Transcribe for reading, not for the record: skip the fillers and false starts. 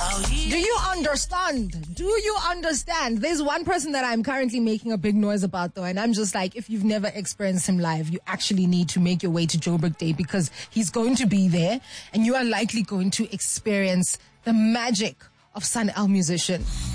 Do you understand? Do you understand? There's one person that I'm currently making a big noise about though, and I'm just like, if you've never experienced him live, you actually need to make your way to Joburg Day because he's going to be there and you are likely going to experience the magic of Sun El Musician.